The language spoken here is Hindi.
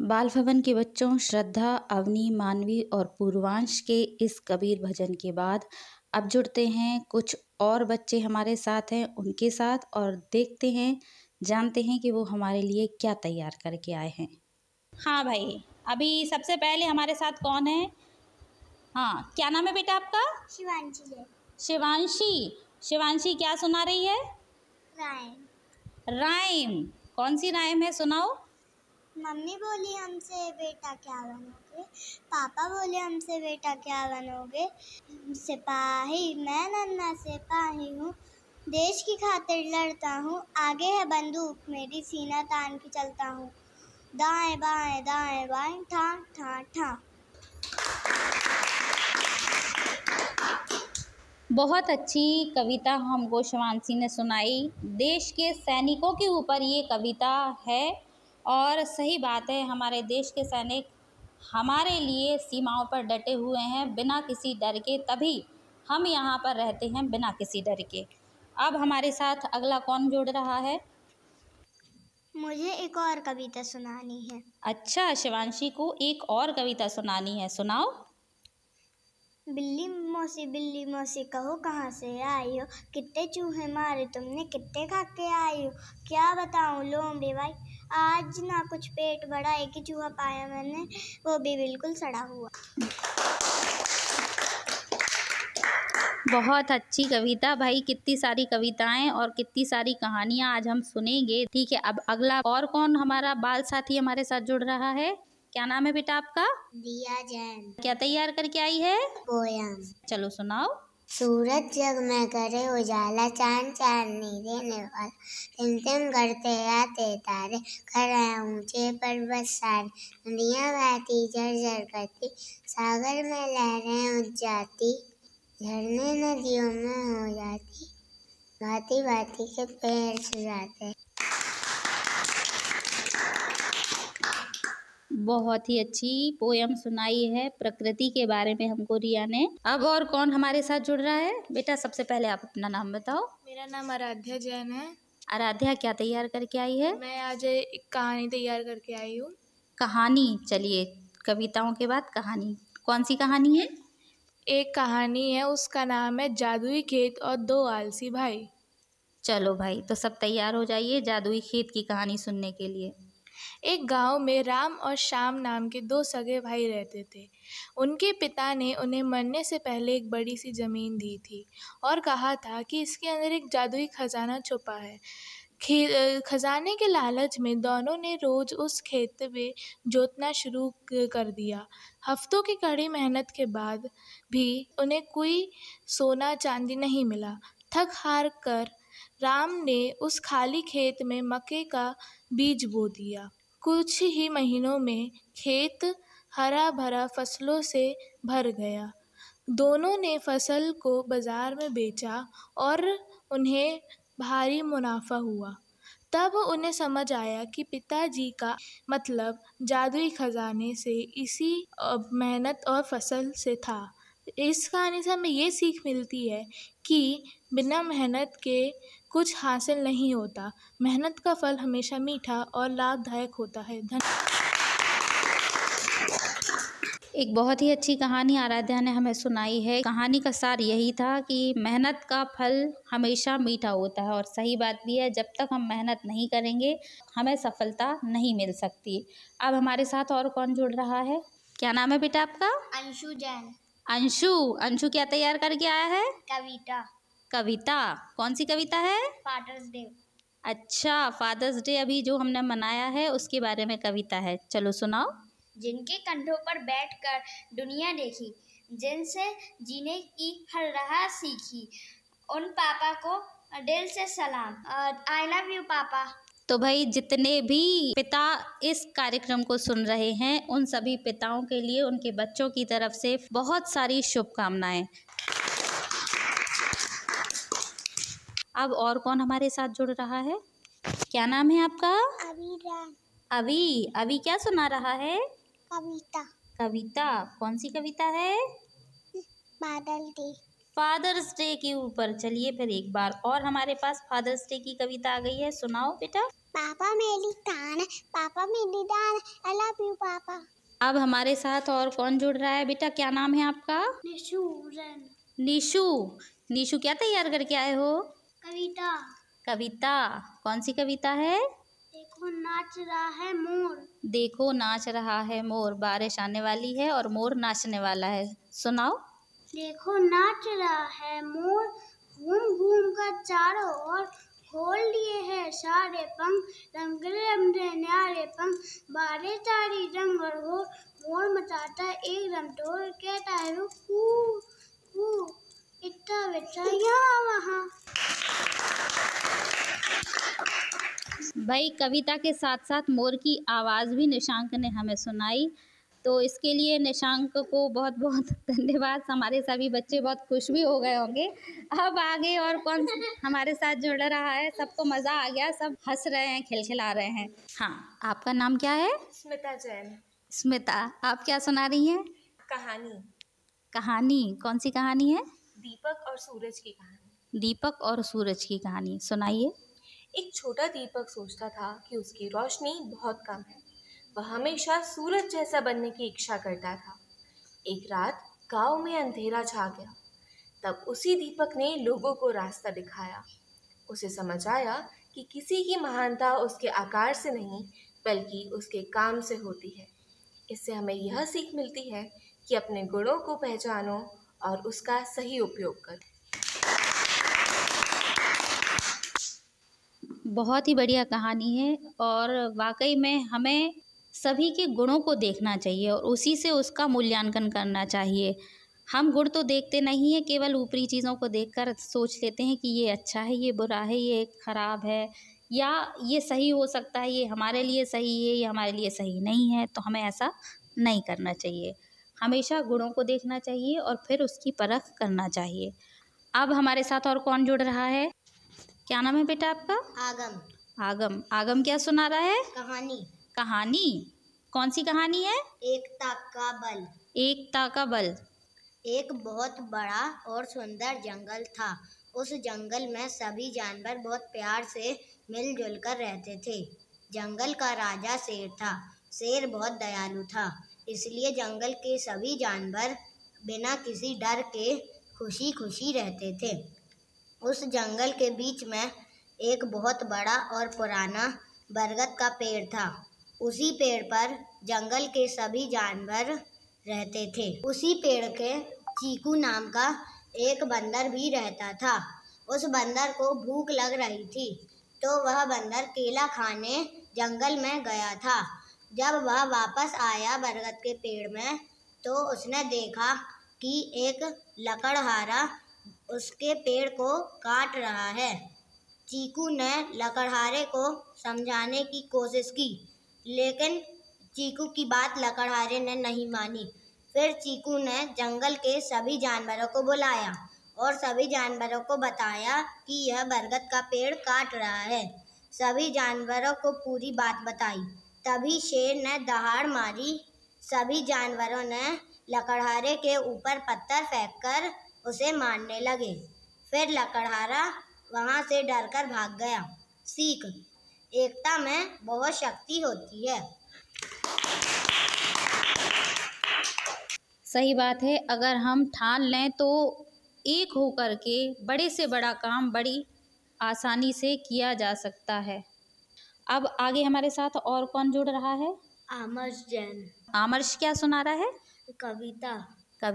बाल भवन के बच्चों श्रद्धा, अवनी, मानवी और पूर्वांश के इस कबीर भजन के बाद अब जुड़ते हैं कुछ और बच्चे हमारे साथ हैं उनके साथ और देखते हैं, जानते हैं कि वो हमारे लिए क्या तैयार करके आए हैं। हाँ भाई, अभी सबसे पहले हमारे साथ कौन है? हाँ, क्या नाम है बेटा आपका? शिवांशी है। शिवांशी। शिवांशी क्या सुना रही है? राइम। राइम। कौन सी राइम है, सुनाओ। मम्मी बोली हमसे बेटा क्या बनोगे, पापा बोले हमसे बेटा क्या बनोगे। सिपाही मैं नन्हा सिपाही हूँ, देश की खातिर लड़ता हूँ, आगे है बंदूक मेरी सीना तान के चलता हूँ, दाएं बाएं ठा ठा ठा। बहुत अच्छी कविता हमको शिवांशी ने सुनाई। देश के सैनिकों के ऊपर ये कविता है और सही बात है, हमारे देश के सैनिक हमारे लिए सीमाओं पर डटे हुए हैं बिना किसी डर के, तभी हम यहाँ पर रहते हैं बिना किसी डर के। अब हमारे साथ अगला कौन जुड़ रहा है? मुझे एक और कविता सुनानी है। अच्छा, शिवांशी को एक और कविता सुनानी है, सुनाओ। बिल्ली मौसी कहो कहाँ से आई हो, कितने चूहे मारे तुमने कितने खा के आई हो, क्या बताऊं लोमड़ी भाई, आज ना कुछ पेट बड़ा, एक ही चूहा पाया मैंने, वो भी बिल्कुल सड़ा हुआ। बहुत अच्छी कविता भाई, कितनी सारी कविताएं और कितनी सारी कहानियां आज हम सुनेंगे। ठीक है, अब अगला और कौन हमारा बाल साथी हमारे साथ जुड़ रहा है? क्या नाम है बेटा आपका? दिया जैन। क्या तैयार करके आई है? पोयम। चलो सुनाओ। सूरज जग में करे उजाला, चांद चांदनी देने वाला, टिम करते आते तारे, खड़े ऊंचे पर्वत सारे, नदियां बहती झरझर करती, सागर में लहरें उठ जाती, झरने नदियों में हो जाती, भांति भांति के पेड़ सजाते। बहुत ही अच्छी पोयम सुनाई है प्रकृति के बारे में हमको रिया ने। अब और कौन हमारे साथ जुड़ रहा है? बेटा सबसे पहले आप अपना नाम बताओ। मेरा नाम आराध्या जैन है। आराध्या क्या तैयार करके आई है? मैं आज एक कहानी तैयार करके आई हूँ। कहानी? चलिए, कविताओं के बाद कहानी। कौन सी कहानी है? एक कहानी है, उसका नाम है जादुई खेत और दो आलसी भाई। चलो भाई, तो सब तैयार हो जाइए जादुई खेत की कहानी सुनने के लिए। एक गांव में राम और श्याम नाम के दो सगे भाई रहते थे। उनके पिता ने उन्हें मरने से पहले एक बड़ी सी ज़मीन दी थी और कहा था कि इसके अंदर एक जादुई खजाना छुपा है। खजाने के लालच में दोनों ने रोज़ उस खेत में जोतना शुरू कर दिया। हफ्तों की कड़ी मेहनत के बाद भी उन्हें कोई सोना चांदी नहीं मिला। थक हार कर राम ने उस खाली खेत में मक्के का बीज बो दिया। कुछ ही महीनों में खेत हरा भरा फसलों से भर गया। दोनों ने फसल को बाजार में बेचा और उन्हें भारी मुनाफा हुआ। तब उन्हें समझ आया कि पिताजी का मतलब जादुई खजाने से इसी मेहनत और फसल से था। इस कहानी से हमें ये सीख मिलती है कि बिना मेहनत के कुछ हासिल नहीं होता। मेहनत का फल हमेशा मीठा और लाभदायक होता है। एक बहुत ही अच्छी कहानी आराध्या ने हमें सुनाई है। कहानी का सार यही था कि मेहनत का फल हमेशा मीठा होता है और सही बात भी है, जब तक हम मेहनत नहीं करेंगे हमें सफलता नहीं मिल सकती। अब हमारे साथ और कौन जुड़ रहा है? क्या नाम है बेटा आपका? अंशु जैन। अंशु। अंशु क्या तैयार करके आया है? कविता। कविता? कौन सी कविता है? Fathers day. अच्छा, फादर्स डे अभी जो हमने मनाया है उसके बारे में कविता है, चलो सुनाओ। जिनके कंधों पर बैठकर दुनिया देखी, जिनसे जीने की हर राह सीखी, उन पापा को दिल से सलाम। आई लव यू पापा। तो भाई, जितने भी पिता इस कार्यक्रम को सुन रहे हैं उन सभी पिताओं के लिए उनके बच्चों की तरफ से बहुत सारी शुभकामनाएं। अब और कौन हमारे साथ जुड़ रहा है? क्या नाम है आपका? अभिराम। अभी। अभी क्या सुना रहा है? कविता। कविता? कौन सी कविता है? बादल डे। फादर्स डे के ऊपर। चलिए फिर एक बार और हमारे पास फादर्स डे की कविता आ गई है, सुनाओ बेटा। पापा मेरी कान, पापा मेरी दान, आई लव यू पापा। अब हमारे साथ और कौन जुड़ रहा है बेटा, क्या नाम है आपका? निशु। निशु। निशु क्या तैयार करके आए हो? कविता। कविता, कौन सी कविता है? देखो नाच रहा है मोर। देखो नाच रहा है मोर, बारिश आने वाली है और मोर नाचने वाला है। सुनाओ। देखो नाच रहा है मोर, घूम घूम कर चारों ओर, खोल लिए हैं सारे पंख, रंगले रंगले न्यारे पंख, बारे तारी रंग और घोर, मोर मचाता है एकदम टोर, कहता है रुक कू कू, इतना बेटा यहाँ वहाँ। भाई कविता के साथ साथ मोर की आवाज़ भी निशांक ने हमें सुनाई, तो इसके लिए निशांक को बहुत बहुत धन्यवाद। हमारे सभी बच्चे बहुत खुश भी हो गए होंगे। अब आगे और कौन हमारे साथ जुड़ रहा है? सबको मज़ा आ गया, सब हंस रहे हैं, खिलखिला रहे हैं। हाँ, आपका नाम क्या है? स्मिता जैन। स्मिता, आप क्या सुना रही हैं? कहानी। कहानी, कौन सी कहानी है? दीपक और सूरज की कहानी। दीपक और सूरज की कहानी, सुनाइए। एक छोटा दीपक सोचता था कि उसकी रोशनी बहुत कम है। वह हमेशा सूरज जैसा बनने की इच्छा करता था। एक रात गांव में अंधेरा छा गया। तब उसी दीपक ने लोगों को रास्ता दिखाया। उसे समझ आया कि किसी की महानता उसके आकार से नहीं, बल्कि उसके काम से होती है। इससे हमें यह सीख मिलती है कि अपने गुणों को पहचानो और उसका सही उपयोग करो। बहुत ही बढ़िया कहानी है और वाकई में हमें सभी के गुणों को देखना चाहिए और उसी से उसका मूल्यांकन करना चाहिए। हम गुण तो देखते नहीं हैं, केवल ऊपरी चीज़ों को देखकर सोच लेते हैं कि ये अच्छा है, ये बुरा है, ये खराब है, या ये सही हो सकता है, ये हमारे लिए सही है, ये हमारे लिए सही नहीं है। तो हमें ऐसा नहीं करना चाहिए। हमेशा गुणों को देखना चाहिए और फिर उसकी परख करना चाहिए। अब हमारे साथ और कौन जुड़ रहा है? क्या नाम है बेटा आपका? आगम। आगम। आगम क्या सुना रहा है? कहानी। कहानी, कौन सी कहानी है? एकता का बल। एकता का बल। एक बहुत बड़ा और सुंदर जंगल था। उस जंगल में सभी जानवर बहुत प्यार से मिलजुल कर रहते थे। जंगल का राजा शेर था। शेर बहुत दयालु था, इसलिए जंगल के सभी जानवर बिना किसी डर के खुशी खुशी रहते थे। उस जंगल के बीच में एक बहुत बड़ा और पुराना बरगद का पेड़ था। उसी पेड़ पर जंगल के सभी जानवर रहते थे। उसी पेड़ के चीकू नाम का एक बंदर भी रहता था। उस बंदर को भूख लग रही थी, तो वह बंदर केला खाने जंगल में गया था। जब वह वापस आया बरगद के पेड़ में, तो उसने देखा कि एक लकड़हारा उसके पेड़ को काट रहा है। चीकू ने लकड़हारे को समझाने की कोशिश की, लेकिन चीकू की बात लकड़हारे ने नहीं मानी। फिर चीकू ने जंगल के सभी जानवरों को बुलाया और सभी जानवरों को बताया कि यह बरगद का पेड़ काट रहा है। सभी जानवरों को पूरी बात बताई। तभी शेर ने दहाड़ मारी। सभी जानवरों ने लकड़हारे के ऊपर पत्थर फेंककर उसे मारने लगे। फिर लकड़हारा वहां से डरकर भाग गया। सीख: एकता में बहुत शक्ति होती है। सही बात है, अगर हम ठान लें तो एक होकर के बड़े से बड़ा काम बड़ी आसानी से किया जा सकता है। अब आगे हमारे साथ और कौन जुड़ रहा है? आमर्श जैन। आमर्श क्या सुना रहा है? कविता।